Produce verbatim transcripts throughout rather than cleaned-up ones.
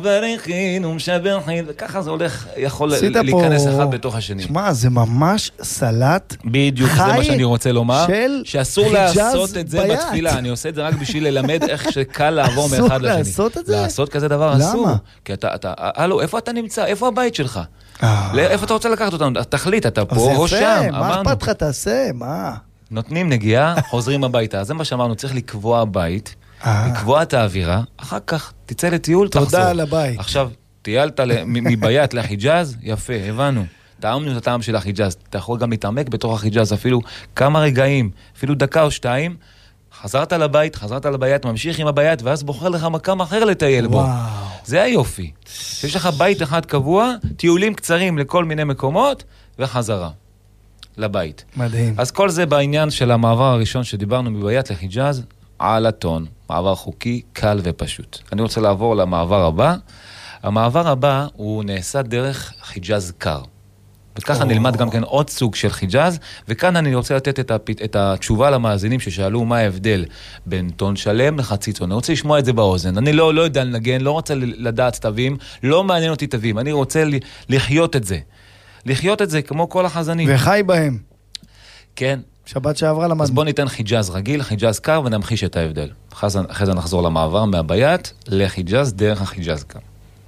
מברכין ומשבחין, וככה זה הולך, יכול להיכנס אחד בתוך השני. שמע, זה ממש סלט בדיוק, זה מה שאני רוצה לומר, של שאסור לעשות את זה בתפילה, אני עושה את זה רק בשביל ללמד איך שקל לעבור מאחד לשני. אסור לעשות את זה? לעשות כזה דבר אסור. למה? כי אתה, אתה, הלו, איפה אתה נמצא? איפה הבית שלך? איפה אתה רוצה לקחת אותנו? תחליט, אתה פה או שם, אמרנו. מה אכפת לך תעשה? מה? נותנים נגיעה, חוזרים הביתה. זה מה שאמרנו, צריך לקבוע בית, לקבוע את האווירה, אחר כך תצא לטיול, תחזור. תודה על הבית. עכשיו, טיילת מבית לחיג'אז, יפה, הבנו. טעמנו את הטעם של החיג'אז. אתה יכול גם להתעמק בתוך החיג'אז, אפילו כמה רגעים, אפילו דקה או שתיים, חזרת לבית, חזרת לבית, ממשיך עם הבית, ואז בוחר לך מקם אחר לטייל בו. זה היופי. יש לך בית אחד קבוע, טיולים קצרים לכל מיני מקומות, וחזרה לבית. מדהים. אז כל זה בעניין של המעבר הראשון שדיברנו מבית לחיג'אז, על הטון. מעבר חוקי, קל ופשוט. אני רוצה לעבור למעבר הבא. המעבר הבא הוא נעשה דרך חיג'אז קר. וככה נלמד גם כן עוד סוג של חיג'אז, וכאן אני רוצה לתת את, הפ... את התשובה למאזינים ששאלו מה ההבדל בין טון שלם לחצי טון. אני רוצה לשמוע את זה באוזן. אני לא, לא יודע לנגן, לא רוצה לדעת תווים, לא מעניין אותי תווים. אני רוצה לחיות את זה. לחיות את זה כמו כל החזנים. וחי בהם. כן. שבת שעברה למד. אז בוא ניתן חיג'אז רגיל, חיג'אז קר, ונמחיש את ההבדל. אחרי זה נחזור למעבר מהבית לחיג'אז דרך החיג'אז קר.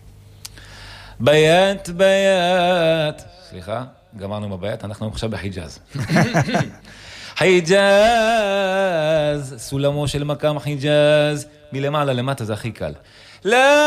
ביית, ביית. סליחה, גמרנו בבית, אנחנו עכשיו בחיג'אז. חיג'אז, סולמו של מקם חיג'אז, מלמעלה למטה זה הכי קל. לא